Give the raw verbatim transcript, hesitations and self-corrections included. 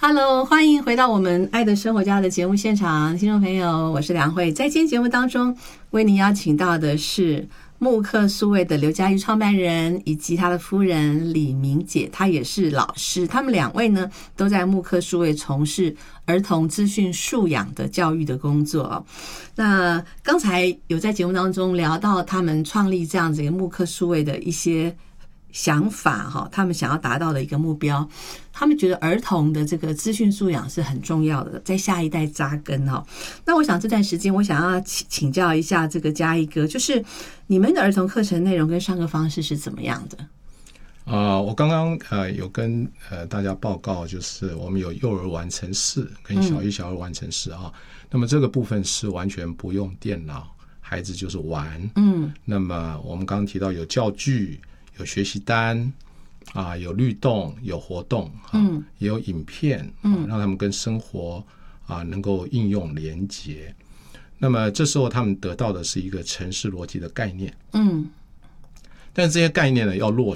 Hello， 欢迎回到我们爱的生活家的节目现场，听众朋友，我是梁慧。在今天节目当中，为您邀请到的是慕课数位的刘嘉瑜创办人，以及他的夫人李明姐，她也是老师。他们两位呢，都在慕课数位从事儿童资讯素养的教育的工作哦。那刚才有在节目当中聊到他们创立这样子一个慕课数位的一些想法哈，他们想要达到的一个目标，他们觉得儿童的这个资讯素养是很重要的，在下一代扎根哈。那我想这段时间，我想要请教一下这个嘉义哥，就是你们的儿童课程内容跟上课方式是怎么样的？ 啊、呃，我刚刚呃有跟呃大家报告，就是我们有幼儿完成式跟小一、小二完成式啊、嗯。那么这个部分是完全不用电脑，孩子就是玩。嗯。那么我们刚刚提到有教具。有学习单啊，有律动，有活动，啊、嗯，也有影片，啊、嗯，让他们跟生活啊能够应用连结。那么这时候他们得到的是一个程式逻辑的概念，嗯，但是这些概念呢要落